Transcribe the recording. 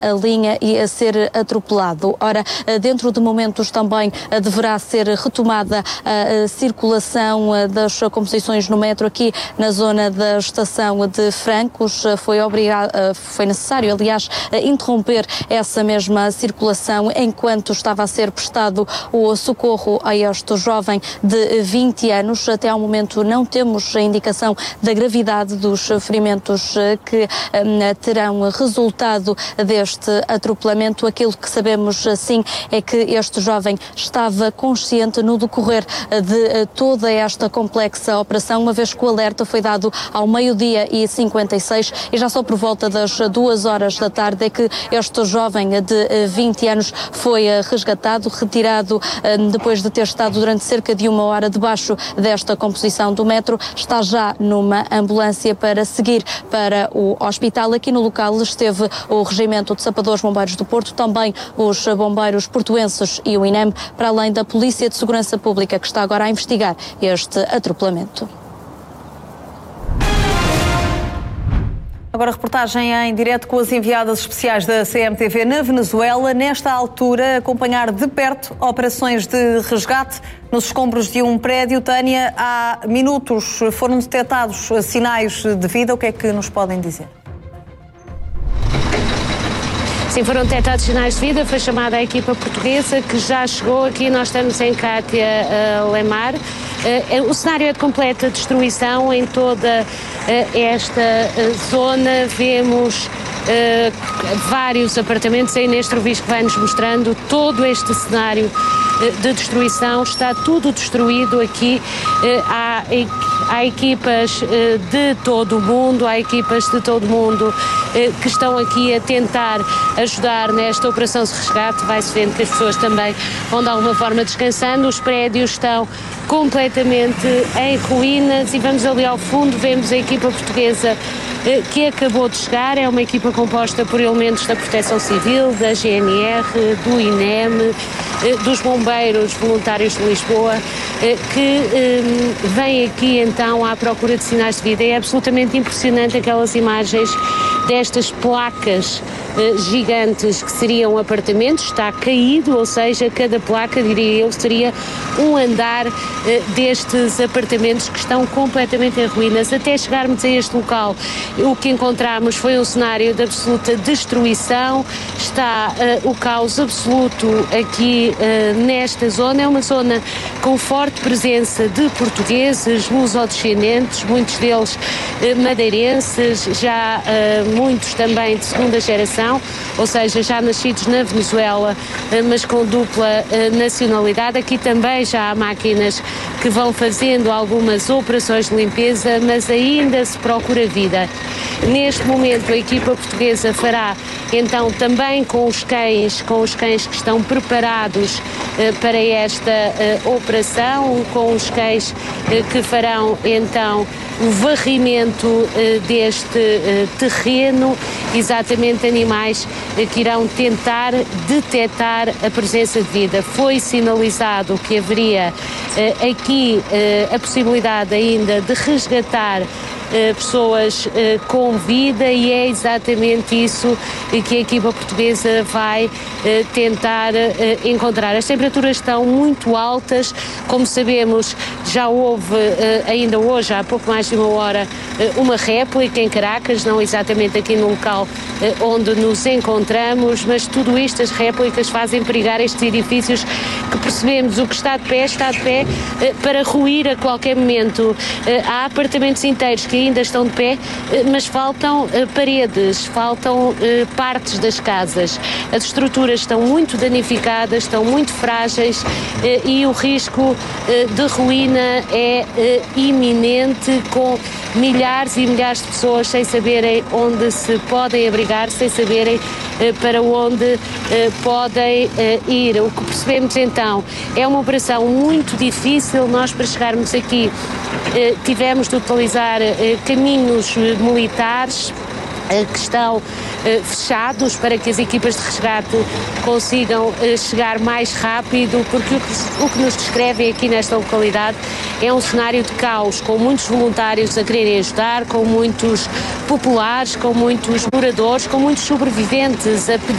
a linha e a ser atropelado. Ora, dentro de momentos também deverá ser retomada a circulação das composições no metro aqui na zona da estação de Francos. Foi necessário, aliás, interromper essa mesma circulação enquanto estava a ser prestado o socorro a este jovem de 20 anos. Até ao momento não temos a indicação da gravidade dos ferimentos que terão resultado deste atropelamento. Aquilo que sabemos sim é que este jovem estava consciente no decorrer de toda esta complexa operação, uma vez que o alerta foi dado ao 12h56 e já só por volta das 2h da tarde é que este jovem de 20 anos foi resgatado, retirado depois de ter estado durante cerca de 1 hora debaixo desta composição do metro. Está já numa ambulância para seguir para o hospital. Aqui no local esteve o Regimento de Sapadores Bombeiros do Porto, também os bombeiros portuenses e o INEM, para além da Polícia de Segurança Pública, que está agora a investigar este atropelamento. Agora reportagem em direto com as enviadas especiais da CMTV na Venezuela. Nesta altura, acompanhar de perto operações de resgate nos escombros de um prédio. Tânia, há minutos foram detectados sinais de vida. O que é que nos podem dizer? Sim, foram detectados sinais de vida, foi chamada a equipa portuguesa que já chegou aqui, nós estamos em Cátia Lemar. O cenário é de completa destruição em toda esta zona, vemos vários apartamentos, a Inês Trovisco vai nos mostrando todo este cenário de destruição, está tudo destruído aqui, há equipas de todo o mundo, que estão aqui a tentar ajudar nesta operação de resgate. Vai-se vendo que as pessoas também vão de alguma forma descansando, os prédios estão completamente em ruínas e vamos ali ao fundo, vemos a equipa portuguesa que acabou de chegar. É uma equipa composta por elementos da Proteção Civil, da GNR, do INEM, dos bombeiros voluntários de Lisboa, que vêm aqui então à procura de sinais de vida. É absolutamente impressionante aquelas imagens destas placas gigantes que seriam apartamentos, está caído, ou seja, cada placa, diria eu, seria um andar destes apartamentos que estão completamente em ruínas. Até chegarmos a este local, o que encontramos foi um cenário de absoluta destruição, está o caos absoluto aqui nesta zona. É uma zona com forte presença de portugueses, lusodescendentes, muitos deles madeirenses, já muitos também de segunda geração, ou seja, já nascidos na Venezuela, mas com dupla nacionalidade. Aqui também já há máquinas que vão fazendo algumas operações de limpeza, mas ainda se procura vida. Neste momento a equipa portuguesa fará então também com os cães que estão preparados para esta operação, com os cães que farão então o varrimento deste terreno, exatamente animais que irão tentar detectar a presença de vida. Foi sinalizado que haveria aqui a possibilidade ainda de resgatar pessoas com vida e é exatamente isso que a equipa portuguesa vai tentar encontrar. As temperaturas estão muito altas, como sabemos, já houve ainda hoje, há pouco mais de 1 hora, uma réplica em Caracas, não exatamente aqui no local onde nos encontramos, mas tudo isto, as réplicas fazem perigar estes edifícios que percebemos o que está de pé para ruir a qualquer momento. Há apartamentos inteiros que ainda estão de pé, mas faltam paredes, faltam partes das casas. As estruturas estão muito danificadas, estão muito frágeis e o risco de ruína é iminente, com milhares e milhares de pessoas sem saberem onde se podem abrigar, sem saberem para onde podem ir. O que percebemos então é uma operação muito difícil. Nós, para chegarmos aqui, tivemos de utilizar caminhos militares que estão fechados para que as equipas de resgate consigam chegar mais rápido, porque o que nos descreve aqui nesta localidade é um cenário de caos, com muitos voluntários a quererem ajudar, com muitos populares, com muitos moradores, com muitos sobreviventes a pedir